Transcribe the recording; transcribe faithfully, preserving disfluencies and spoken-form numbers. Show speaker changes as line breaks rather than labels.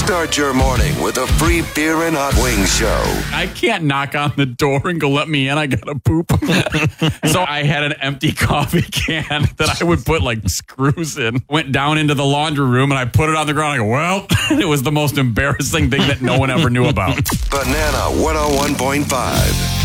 Start your morning with a free beer and hot wings show.
I can't knock on the door and go, let me in. I got to poop. So I had an empty coffee can that I would put like screws in. Went down into the laundry room and I put it on the ground. I go, well, it was the most embarrassing thing that no one ever knew about.
Banana one oh one point five.